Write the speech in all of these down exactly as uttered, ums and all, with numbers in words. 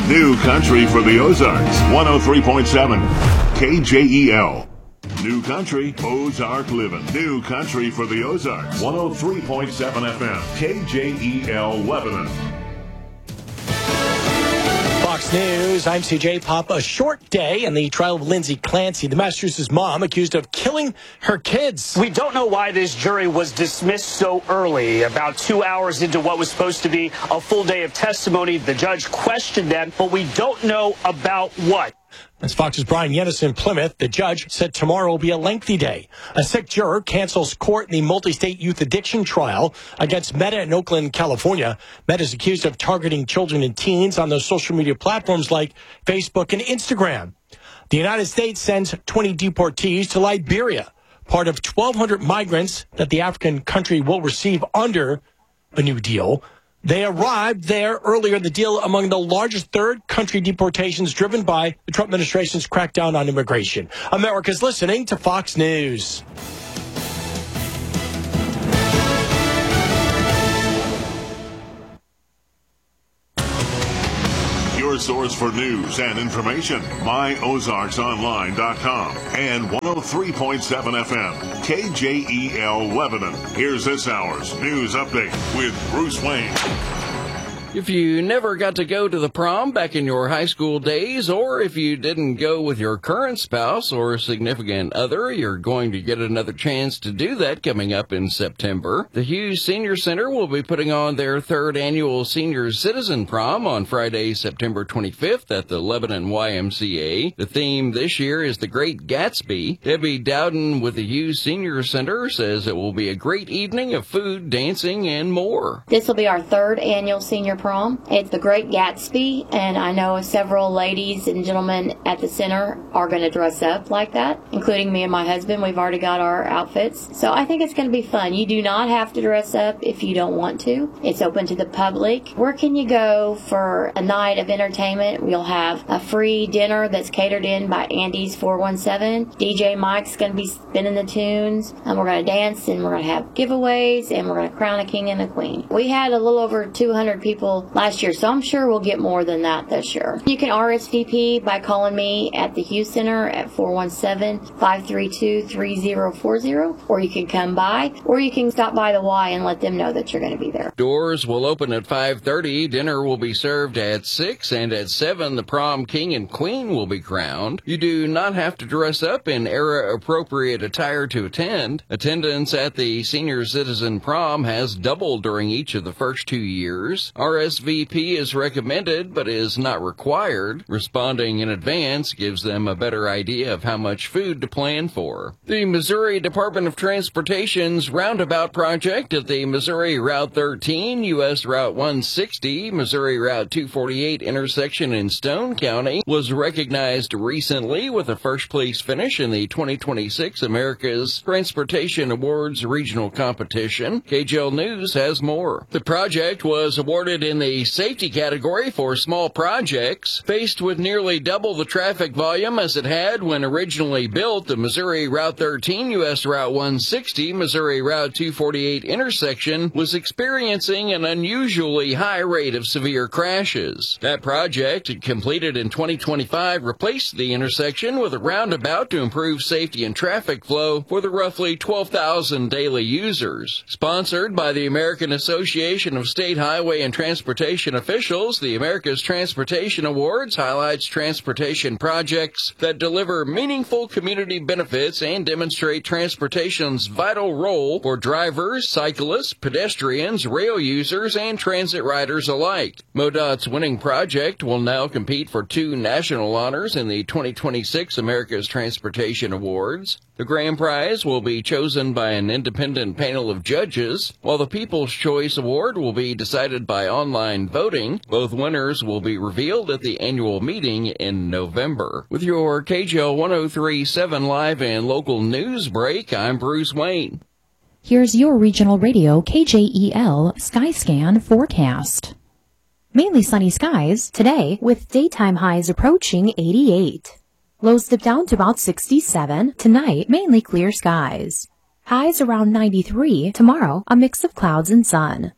New country for the Ozarks. one oh three point seven K J E L. New country, Ozark living. New country for the Ozarks. one oh three point seven F M. K J E L Lebanon. Fox News, I'm C J Pop. A short day in the trial of Lindsay Clancy, the Massachusetts mom accused of killing her kids. We don't know why this jury was dismissed so early. About two hours into what was supposed to be a full day of testimony, the judge questioned them, but we don't know about what. As Fox's Brian Yennis in Plymouth, the judge said tomorrow will be a lengthy day. A sick juror cancels court in the multi-state youth addiction trial against Meta in Oakland, California. Meta is accused of targeting children and teens on those social media platforms like Facebook and Instagram. The United States sends twenty deportees to Liberia, part of twelve hundred migrants that the African country will receive under a new deal. They arrived there earlier in the deal, among the largest third country deportations driven by the Trump administration's crackdown on immigration. America's listening to Fox News. Your source for news and information. my ozarks online dot com and one oh three point seven F M. K J E L Lebanon. Here's this hour's news update with Bruce Wayne. If you never got to go to the prom back in your high school days, or if you didn't go with your current spouse or significant other, you're going to get another chance to do that coming up in September. The Hughes Senior Center will be putting on their third annual Senior Citizen Prom on Friday, September twenty-fifth at the Lebanon Y M C A. The theme this year is The Great Gatsby. Debbie Dowden with the Hughes Senior Center says it will be a great evening of food, dancing, and more. This will be our third annual senior prom. It's The Great Gatsby, and I know several ladies and gentlemen at the center are going to dress up like that, including me and my husband. We've already got our outfits. So I think it's going to be fun. You do not have to dress up if you don't want to. It's open to the public. Where can you go for a night of entertainment? We'll have a free dinner that's catered in by Andy's four one seven. D J Mike's going to be spinning the tunes, and we're going to dance, and we're going to have giveaways, and we're going to crown a king and a queen. We had a little over two hundred people last year, so I'm sure we'll get more than that this year. You can R S V P by calling me at the Hughes Center at four one seven, five three two, three zero four zero, or you can come by, or you can stop by the Y and let them know that you're going to be there. Doors will open at five thirty, dinner will be served at six, and at seven the prom king and queen will be crowned. You do not have to dress up in era-appropriate attire to attend. Attendance at the Senior Citizen Prom has doubled during each of the first two years. R S V P is recommended, but is not required. Responding in advance gives them a better idea of how much food to plan for. The Missouri Department of Transportation's roundabout project at the Missouri Route thirteen, U S Route one sixty, Missouri Route two forty-eight intersection in Stone County was recognized recently with a first-place finish in the twenty twenty-six America's Transportation Awards regional competition. K J L News has more. The project was awarded in the safety category for small projects. Faced with nearly double the traffic volume as it had when originally built, the Missouri Route thirteen, U S Route one sixty, Missouri Route two forty-eight intersection was experiencing an unusually high rate of severe crashes. That project, completed in twenty twenty-five, replaced the intersection with a roundabout to improve safety and traffic flow for the roughly twelve thousand daily users. Sponsored by the American Association of State Highway and Transportation Officials, the America's Transportation Awards highlights transportation projects that deliver meaningful community benefits and demonstrate transportation's vital role for drivers, cyclists, pedestrians, rail users, and transit riders alike. MoDOT's winning project will now compete for two national honors in the twenty twenty-six America's Transportation Awards. The grand prize will be chosen by an independent panel of judges, while the People's Choice Award will be decided by online voting. Both winners will be revealed at the annual meeting in November. With your K J L one oh three point seven live and local news break, I'm Bruce Wayne. Here's your regional radio K J E L Skyscan forecast. Mainly sunny skies today with daytime highs approaching eighty-eight. Lows dip down to about sixty-seven. Tonight, mainly clear skies. Highs around ninety-three. Tomorrow, a mix of clouds and sun.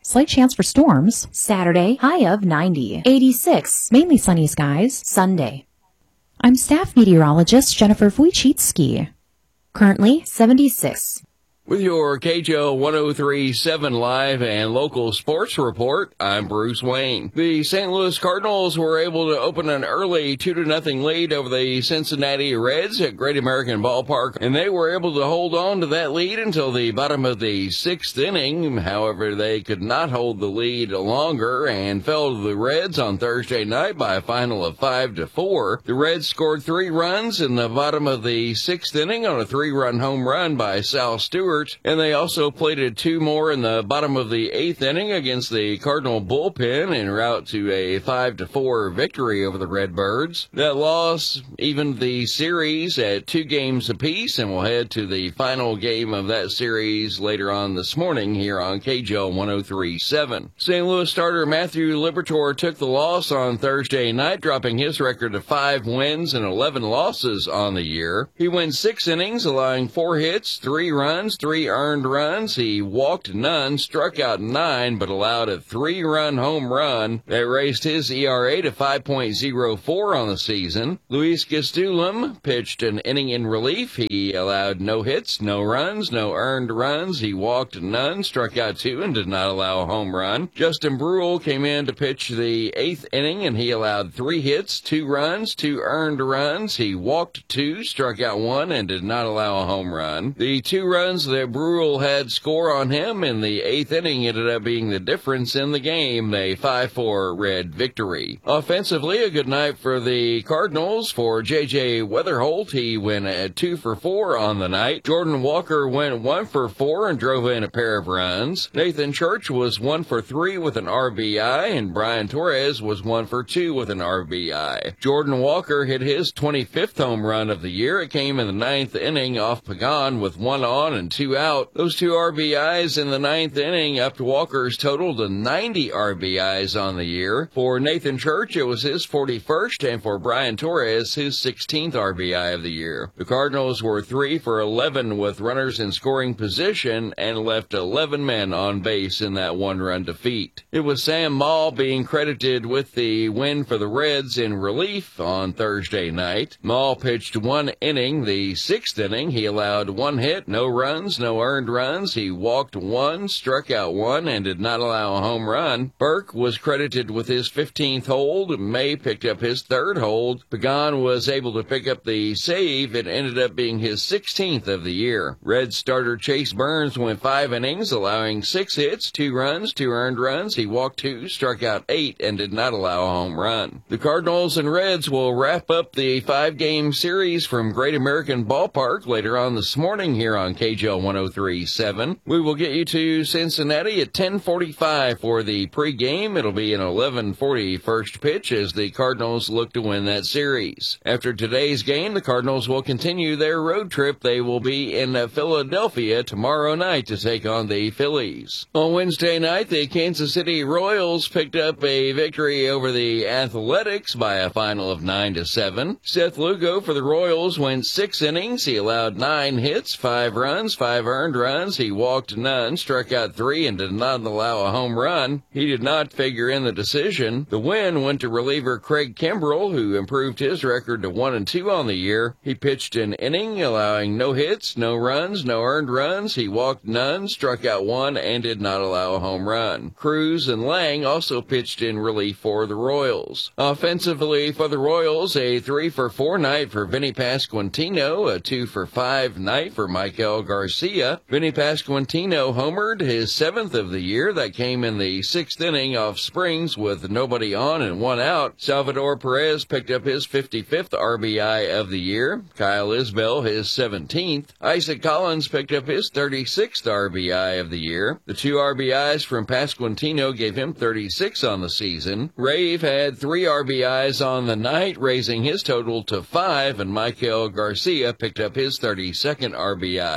Slight chance for storms. Saturday, high of ninety. eighty-six, mainly sunny skies. Sunday. I'm staff meteorologist Jennifer Wojcicki. Currently seventy-six. With your K J O one oh three point seven live and local sports report, I'm Bruce Wayne. The Saint Louis Cardinals were able to open an early two to nothing lead over the Cincinnati Reds at Great American Ballpark, and they were able to hold on to that lead until the bottom of the sixth inning. However, they could not hold the lead longer and fell to the Reds on Thursday night by a final of five to four. The Reds scored three runs in the bottom of the sixth inning on a three-run home run by Sal Stewart. And they also plated two more in the bottom of the eighth inning against the Cardinal bullpen en route to a five to four victory over the Redbirds. That loss evened the series at two games apiece, and we'll head to the final game of that series later on this morning here on K J O one oh three point seven. Saint Louis starter Matthew Liberatore took the loss on Thursday night, dropping his record to five wins and eleven losses on the year. He went six innings, allowing four hits, three runs, three earned runs. He walked none, struck out nine, but allowed a three-run home run that raised his E R A to five point oh four on the season. Luis Gastelum pitched an inning in relief. He allowed no hits, no runs, no earned runs. He walked none, struck out two, and did not allow a home run. Justin Brule came in to pitch the eighth inning, and he allowed three hits, two runs, two earned runs. He walked two, struck out one, and did not allow a home run. The two runs that Brule had score on him in the eighth inning ended up being the difference in the game, a five four Red victory. Offensively, a good night for the Cardinals. For J J Weatherholt, he went at two for four on the night. Jordan Walker went one for four and drove in a pair of runs. Nathan Church was one for three with an R B I, and Brian Torres was one for two with an R B I. Jordan Walker hit his twenty-fifth home run of the year. It came in the ninth inning off Pagan with one on and two out. Those two R B Is in the ninth inning upped Walker's total to ninety R B Is on the year. For Nathan Church, it was his forty-first, and for Brian Torres, his sixteenth R B I of the year. The Cardinals were three for eleven with runners in scoring position and left eleven men on base in that one-run defeat. It was Sam Maul being credited with the win for the Reds in relief on Thursday night. Maul pitched one inning. The sixth inning, he allowed one hit, no runs, no earned runs. He walked one, struck out one, and did not allow a home run. Burke was credited with his fifteenth hold. May picked up his third hold. Pagan was able to pick up the save. It ended up being his sixteenth of the year. Red starter Chase Burns went five innings, allowing six hits, two runs, two earned runs. He walked two, struck out eight, and did not allow a home run. The Cardinals and Reds will wrap up the five-game series from Great American Ballpark later on this morning here on K J O one oh three point seven. We will get you to Cincinnati at ten forty-five for the pregame. It'll be an eleven forty first pitch as the Cardinals look to win that series. After today's game, the Cardinals will continue their road trip. They will be in Philadelphia tomorrow night to take on the Phillies. On Wednesday night, the Kansas City Royals picked up a victory over the Athletics by a final of nine to seven. Seth Lugo for the Royals went six innings. He allowed nine hits, five runs, five earned runs. He walked none, struck out three, and did not allow a home run. He did not figure in the decision. The win went to reliever Craig Kimbrell, who improved his record to one and two on the year. He pitched an inning, allowing no hits, no runs, no earned runs. He walked none, struck out one, and did not allow a home run. Cruz and Lang also pitched in relief for the Royals. Offensively for the Royals, a three for four night for Vinny Pasquantino, a two for five night for Michael Garcia. Vinny Pasquantino homered, his seventh of the year. That came in the sixth inning off Springs with nobody on and one out. Salvador Perez picked up his fifty-fifth R B I of the year. Kyle Isbell his seventeenth. Isaac Collins picked up his thirty-sixth R B I of the year. The two R B Is from Pasquantino gave him thirty-six on the season. Rave had three R B Is on the night, raising his total to five, and Michael Garcia picked up his thirty-second R B I. For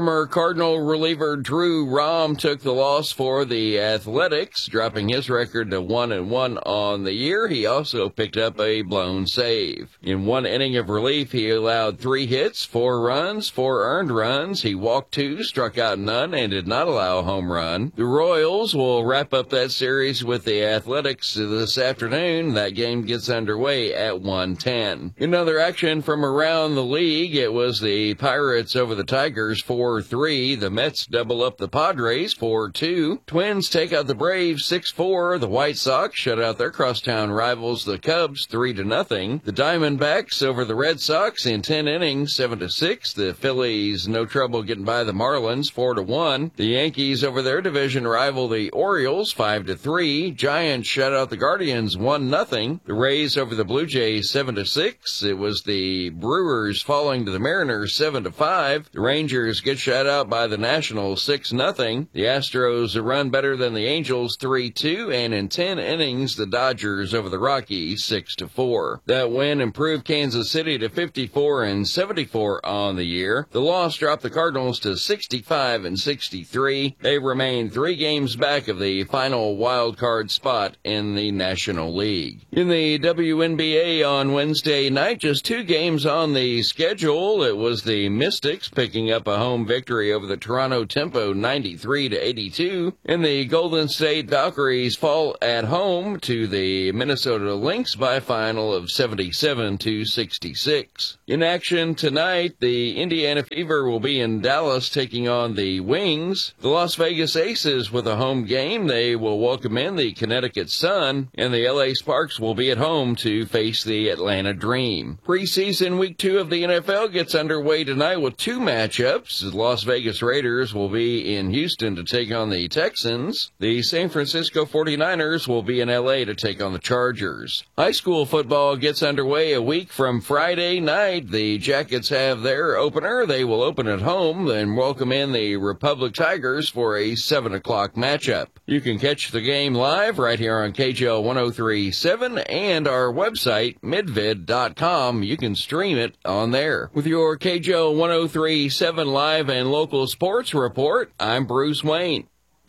Former Cardinal reliever Drew Rom took the loss for the Athletics, dropping his record to one and one on the year. He also picked up a blown save. In one inning of relief, he allowed three hits, four runs, four earned runs. He walked two, struck out none, and did not allow a home run. The Royals will wrap up that series with the Athletics this afternoon. That game gets underway at one ten. In other action from around the league, it was the Pirates over the Tigers four three. The Mets double up the Padres four two. Twins take out the Braves six four. The White Sox shut out their crosstown rivals, the Cubs, three to nothing. The Diamondbacks over the Red Sox in ten innings, seven to six. The Phillies no trouble getting by the Marlins, four to one. The Yankees over their division rival, the Orioles, five to three. Giants shut out the Guardians, one nothing. The Rays over the Blue Jays, seven to six. It was the Brewers falling to the Mariners, seven to five. The Rangers get shut out by the Nationals, six nothing. The Astros run better than the Angels, three two. And in ten innings, the Dodgers over the Rockies, six to four. That win improved Kansas City to fifty-four and seventy-four on the year. The loss dropped the Cardinals to sixty-five and sixty-three. They remain three games back of the final wild card spot in the National League. In the W N B A on Wednesday night, just two games on the schedule. It was the Mystics picking up a home victory over the Toronto Tempo, ninety-three to eighty-two. And the Golden State Valkyries fall at home to the Minnesota Lynx by a final of seventy-seven to sixty-six. In action tonight, the Indiana Fever will be in Dallas taking on the Wings. The Las Vegas Aces with a home game. They will welcome in the Connecticut Sun, and the L A Sparks will be at home to face the Atlanta Dream. Preseason week two of the N F L gets underway tonight with two matchups. The Las Vegas Raiders will be in Houston to take on the Texans. The San Francisco forty-niners will be in L A to take on the Chargers. High school football gets underway a week from Friday night. The Jackets have their opener. They will open at home and welcome in the Republic Tigers for a seven o'clock matchup. You can catch the game live right here on K J L one oh three point seven and our website, midvid dot com. You can stream it on there. With your K J L one oh three point seven live and local sports report, I'm Bruce Wayne.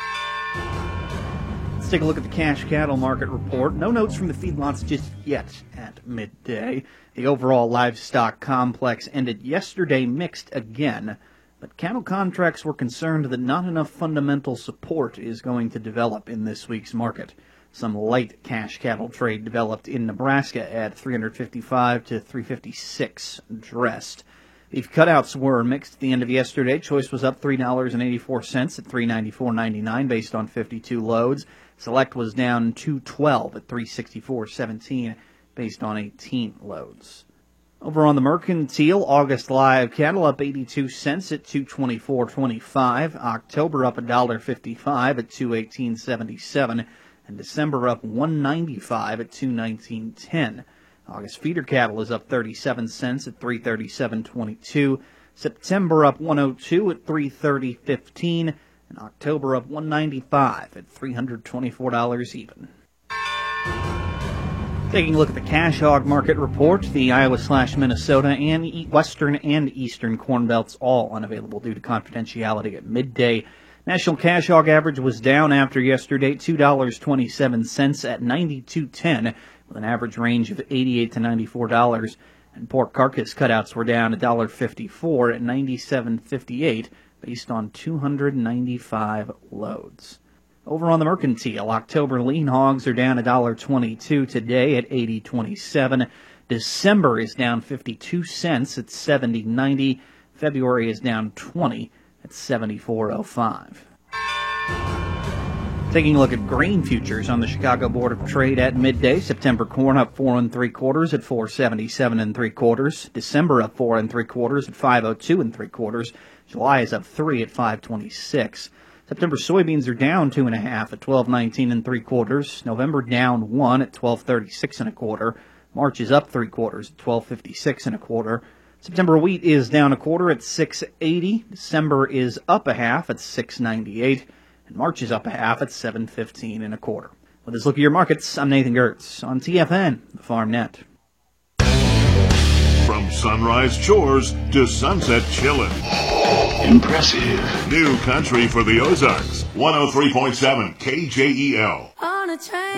Let's take a look at the cash cattle market report. No notes from the feedlots just yet at midday. The overall livestock complex ended yesterday mixed again, but cattle contracts were concerned that not enough fundamental support is going to develop in this week's market. Some light cash cattle trade developed in Nebraska at three fifty-five to three fifty-six dressed. Beef cutouts were mixed at the end of yesterday. Choice was up three dollars and eighty-four cents at three ninety-four ninety-nine based on fifty-two loads. Select was down two twelve at three sixty-four seventeen based on eighteen loads. Over on the Mercantile, August live cattle up eighty-two cents at two twenty-four twenty-five. October up one fifty-five at two eighteen seventy-seven. And December up one ninety-five at two nineteen ten. August feeder cattle is up thirty-seven cents at three thirty-seven twenty-two. September up one oh two at three thirty fifteen. And October up one ninety-five at three hundred twenty-four dollars even. Taking a look at the cash hog market report, the Iowa slash Minnesota and Western and Eastern corn belts all unavailable due to confidentiality at midday. National cash hog average was down after yesterday, two dollars and twenty-seven cents at ninety-two ten, with an average range of eighty-eight to ninety-four dollars. And pork carcass cutouts were down one dollar and fifty-four cents at ninety-seven fifty-eight, based on two hundred ninety-five loads. Over on the Mercantile, October lean hogs are down one dollar and twenty-two cents today at eighty twenty-seven. December is down fifty-two cents at seventy ninety. February is down twenty at seventy-four oh five. Taking a look at grain futures on the Chicago Board of Trade at midday. September corn up four and three quarters at four seventy-seven and three quarters. December up four and three quarters at five oh two and three quarters. July is up three at five twenty-six. September soybeans are down two and a half at twelve nineteen and three quarters. November down one at twelve thirty-six and a quarter. March is up three quarters at twelve fifty-six and a quarter. September wheat is down a quarter at six eighty. December is up a half at six ninety-eight. And March is up a half at seven fifteen and a quarter. With this look at your markets, I'm Nathan Gertz on T F N, the Farm Net. From sunrise chores to sunset chillin'. Impressive. New country for the Ozarks. one oh three point seven K J E L. On a train.